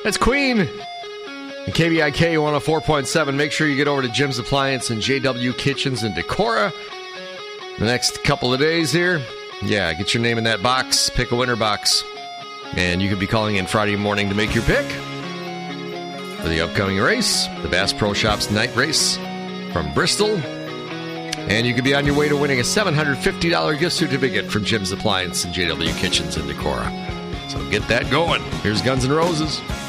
That's Queen. And KBIK 104.7. Make sure you get over to Jim's Appliance and JW Kitchens in Decorah the next couple of days here. Yeah, get your name in that box. Pick a winner box. And you could be calling in Friday morning to make your pick for the upcoming race, the Bass Pro Shops Night Race from Bristol. And you could be on your way to winning a $750 gift certificate from Jim's Appliance and JW Kitchens in Decorah. So get that going. Here's Guns N' Roses.